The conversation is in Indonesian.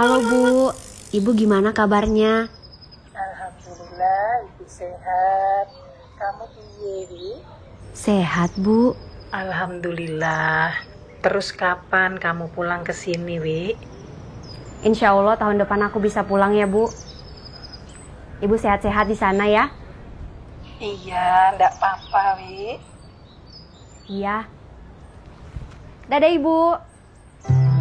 Halo Bu, Ibu gimana kabarnya? Alhamdulillah, ibu sehat. Kamu piye, Wi? Sehat Bu. Alhamdulillah. Terus kapan kamu pulang ke sini, Wi? Insya Allah tahun depan aku bisa pulang ya Bu. Ibu sehat-sehat di sana ya? Iya, ndak apa-apa, Wi. Iya. Dadah Ibu.